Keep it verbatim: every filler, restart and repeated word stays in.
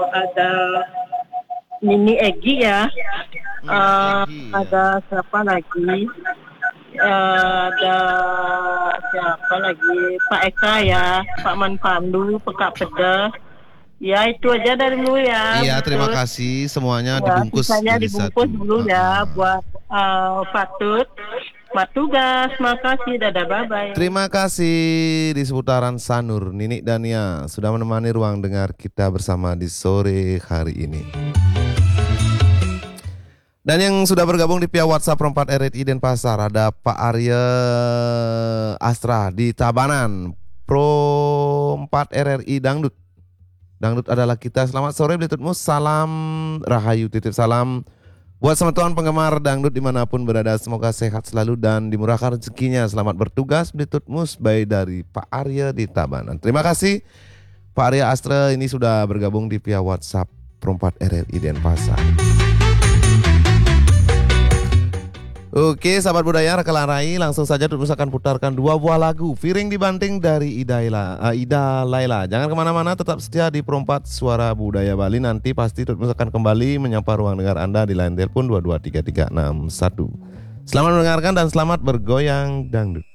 ada Nini Egi ya, Hmm, uh, Egi, ya. ada siapa lagi? Uh, ada siapa lagi? Pak Eka ya, Pak Manpandu, Pekak Pedas. Ya itu aja dari dulu ya. Iya, terima Terus kasih semuanya ya dibungkus sisanya jadi dibungkus satu. dulu ya Uh-uh. buat uh, Patut. Matugas, makasih, dadah, bye-bye. Terima kasih di seputaran Sanur, Nini dan Nia sudah menemani ruang dengar kita bersama di sore hari ini. Dan yang sudah bergabung di via WhatsApp Rompat R R I Denpasar ada Pak Arya Astra di Tabanan, Pro empat R R I Dangdut. Dangdut adalah kita. Selamat sore Blitutmus, salam Rahayu, titip salam buat teman-teman penggemar dangdut dimanapun berada. Semoga sehat selalu dan dimurahkan rezekinya. Selamat bertugas Blitutmus, by dari Pak Arya di Tabanan. Terima kasih Pak Arya Astra ini sudah bergabung di via WhatsApp Pro empat R R I Denpasar. Oke, sahabat budaya Rekalan Rai, langsung saja Tutmus akan putarkan dua buah lagu Piring Dibanting dari Ida Laila. Uh, Ida Laila. Jangan kemana-mana, tetap setia di Perempat Suara Budaya Bali. Nanti pasti Tutmus akan kembali menyapa ruang dengar Anda di line telepon dua dua tiga tiga enam satu. Selamat mendengarkan dan selamat bergoyang dangdut.